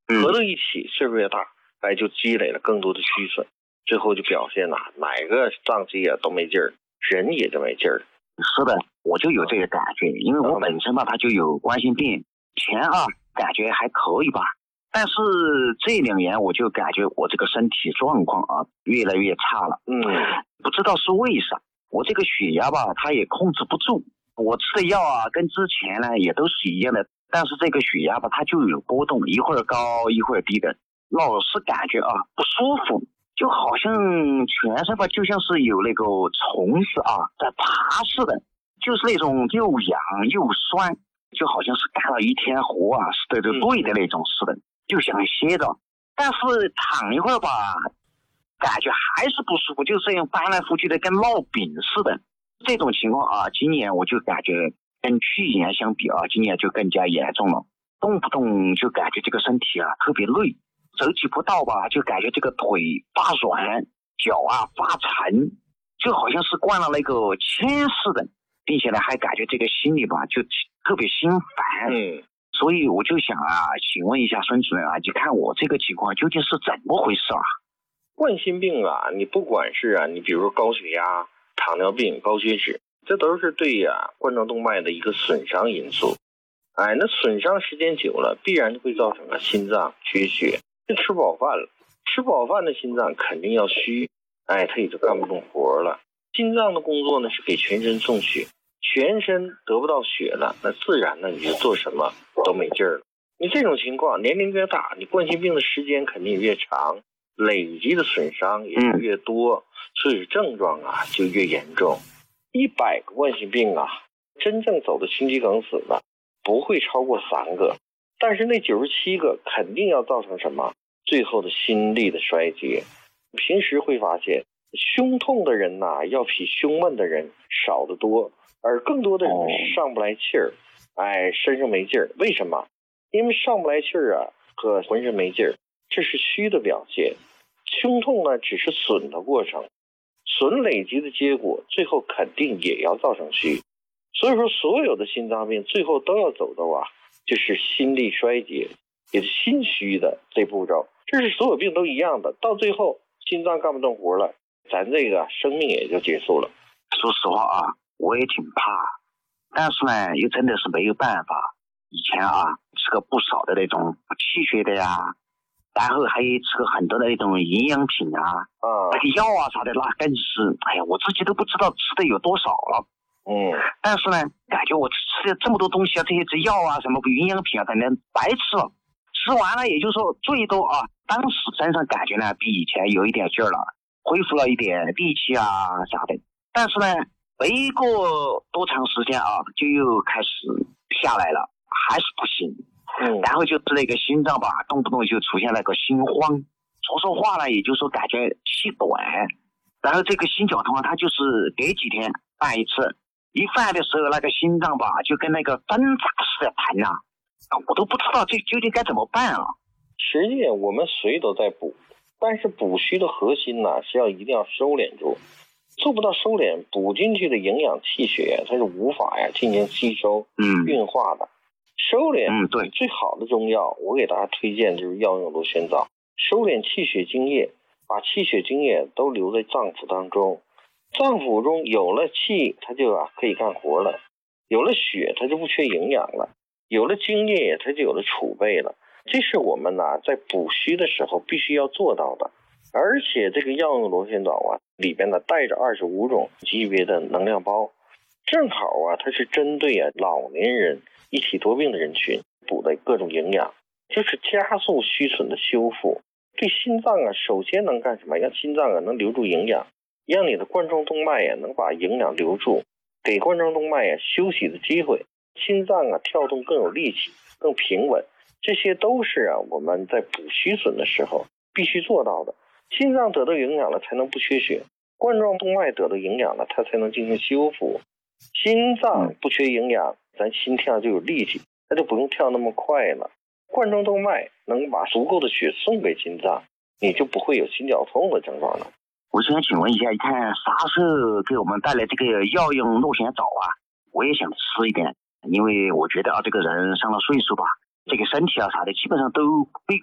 合到一起岁数越大，就积累了更多的虚损，最后就表现哪个脏器都没劲儿，人也就没劲儿。 是的，我就有这个感觉，因为我本身吧，他就有冠心病，前感觉还可以吧，但是这2年我就感觉我这个身体状况越来越差了。不知道是为啥，我这个血压吧，它也控制不住。我吃的药跟之前呢也都是一样的，但是这个血压吧，它就有波动，一会儿高一会儿低的，老是感觉不舒服，就好像全身吧就像是有那个虫子在爬似的，就是那种又痒又酸，就好像是干了一天活似的，就对的那种似的，就想歇着，但是躺一会儿吧，感觉还是不舒服，就这样翻来覆去的跟烙饼似的。这种情况今年我就感觉跟去年相比今年就更加严重了，动不动就感觉这个身体特别累，走几步道吧就感觉这个腿发软，脚发沉，就好像是灌了那个铅似的，并且呢还感觉这个心里吧就特别心烦。所以我就想请问一下孙主任你看我这个情况究竟是怎么回事冠心病你不管是你比如说高血压、糖尿病、高血脂，这都是对冠状动脉的一个损伤因素。那损伤时间久了，必然会造成心脏缺血。就吃饱饭了，吃饱饭的心脏肯定要虚，它也就干不动活了。心脏的工作呢是给全身送血，全身得不到血了，那自然呢你就做什么都没劲儿了。你这种情况年龄越大，你冠心病的时间肯定越长，累积的损伤也就越多，所以症状就越严重。100个冠心病真正走的心肌梗死的不会超过3个，但是那97个肯定要造成什么？最后的心力的衰竭。平时会发现胸痛的人要比胸闷的人少得多，而更多的人上不来气儿，身上没劲儿。为什么？因为上不来气儿和浑身没劲儿，这是虚的表现。胸痛呢只是损的过程，损累积的结果，最后肯定也要造成虚。所以说所有的心脏病最后都要走到就是心力衰竭，也是心虚的这步骤。这是所有病都一样的，到最后心脏干不动活了，咱这个生命也就结束了。 说实话我也挺怕，但是呢又真的是没有办法。以前吃个不少的那种气血的然后还吃个很多的那种营养品那个药啥的，那更是我自己都不知道吃的有多少了。但是呢感觉我吃了这么多东西这些药什么营养品等等白吃了，吃完了也就是说最多当时身上感觉呢比以前有一点劲儿了，恢复了一点力气啥的，但是呢没过多长时间就又开始下来了，还是不行。然后就是那个心脏吧动不动就出现那个心慌，说话呢也就是说感觉气短，然后这个心绞痛它就是隔几天犯一次，一犯的时候那个心脏吧就跟那个挣扎似的弹我都不知道这究竟该怎么办实际我们谁都在补，但是补虚的核心是一定要收敛住，做不到收敛，补进去的营养气血它是无法进行吸收运化的。收敛对， 最好的中药我给大家推荐就是药用螺旋藻，收敛气血津液，把气血津液都留在脏腑当中，脏腑中有了气它就可以干活了，有了血它就不缺营养了，有了津液它就有了储备了。这是我们在补虚的时候必须要做到的。而且这个药用螺旋藻里边带着25种级别的能量包，正好它是针对老年人一体多病的人群补的各种营养，就是加速虚损的修复。对心脏首先能干什么？让心脏能留住营养，让你的冠状动脉能把营养留住，给冠状动脉休息的机会，心脏跳动更有力气更平稳，这些都是我们在补虚损的时候必须做到的。心脏得到营养了才能不缺血，冠状动脉得到营养了它才能进行修复。心脏不缺营养，咱心跳就有力气，它就不用跳那么快了。冠状动脉能把足够的血送给心脏，你就不会有心绞痛的症状了。 我想请问一下，你看啥时候给我们带来这个药用螺旋藻我也想吃一点，因为我觉得这个人上了岁数吧，这个身体啥的基本上都被